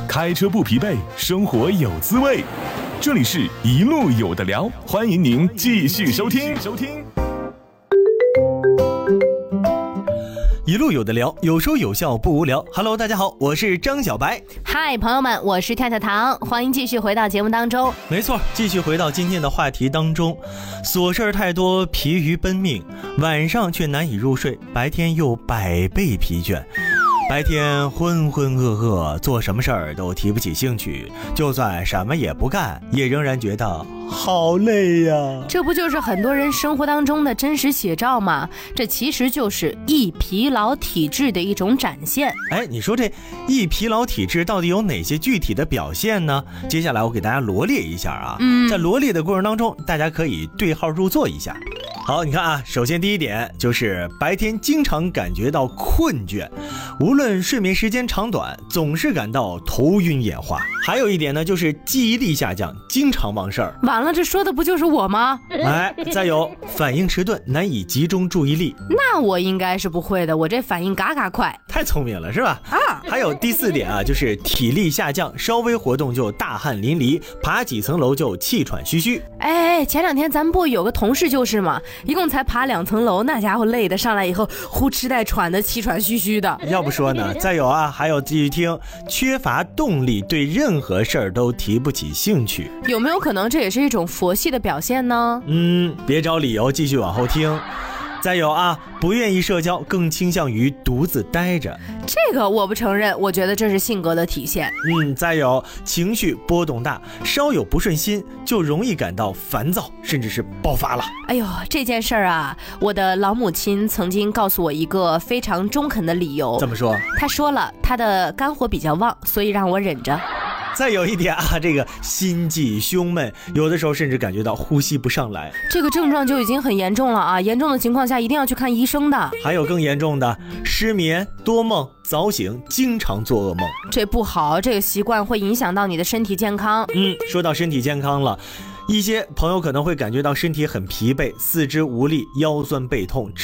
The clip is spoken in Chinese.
开车不疲惫，生活有滋味。这里是一路有的聊，欢迎您继续收听。 一路有的聊，有说有笑不无聊。Hello， 大家好，我是张小白。 嗨，朋友们，我是跳跳糖，欢迎继续回到节目当中。 没错，继续回到今天的话题当中。琐事太多，疲于奔命，晚上却难以入睡，白天又百倍疲倦。白天浑浑噩噩，做什么事儿都提不起兴趣，就算什么也不干，也仍然觉得好累呀。 这不就是很多人生活当中的真实写照吗？这其实就是易疲劳体质的一种展现。 哎，你说这易疲劳体质到底有哪些具体的表现呢？接下来我给大家罗列一下啊。在罗列的过程当中，大家可以对号入座一下。好，你看啊，首先第一点就是白天经常感觉到困倦，无论睡眠时间长短，总是感到头晕眼花。还有一点呢，就是记忆力下降，经常忘事儿。 完了，这说的不就是我吗？ 哎，再有反应迟钝，难以集中注意力。 那我应该是不会的，我这反应嘎嘎快。 太聪明了是吧？还有第四点啊，就是体力下降，稍微活动就大汗淋漓，爬几层楼就气喘吁吁。 哎，前两天咱们不有个同事就是嘛，一共才爬2层楼，那家伙累的上来以后呼哧带喘的，气喘吁吁的。 要不说呢。再有啊，还有继续听，缺乏动力，对任何事儿都提不起兴趣。 有没有可能这也是一种佛系的表现呢？ 别找理由，继续往后听。再有啊，不愿意社交，更倾向于独自待着。 这个我不承认，我觉得这是性格的体现。 再有情绪波动大，稍有不顺心就容易感到烦躁，甚至是爆发了。 哎呦，这件事儿啊，我的老母亲曾经告诉我一个非常中肯的理由。 怎么说？ 她说了，她的肝火比较旺，所以让我忍着。 再有一点啊，这个心悸胸闷，有的时候甚至感觉到呼吸不上来， 这个症状就已经很严重了啊！严重的情况下一定要去看医生的。 还有更严重的，失眠、多梦、早醒，经常做噩梦。 这不好，这个习惯会影响到你的身体健康。 说到身体健康了，一些朋友可能会感觉到身体很疲惫，四肢无力，腰酸背痛。